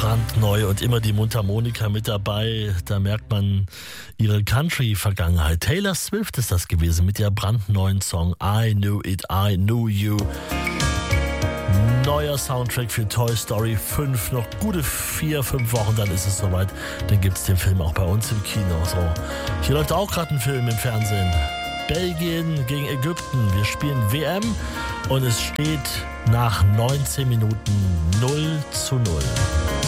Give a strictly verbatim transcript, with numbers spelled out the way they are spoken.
brandneu und immer die Mundharmonika mit dabei. Da merkt man ihre Country-Vergangenheit. Taylor Swift ist das gewesen mit der brandneuen Song I Knew It, I Knew You. Neuer Soundtrack für Toy Story fünf. Noch gute vier, fünf Wochen, dann ist es soweit. Dann gibt es den Film auch bei uns im Kino. So. Hier läuft auch gerade ein Film im Fernsehen. Belgien gegen Ägypten. Wir spielen W M und es steht nach neunzehn Minuten null zu null.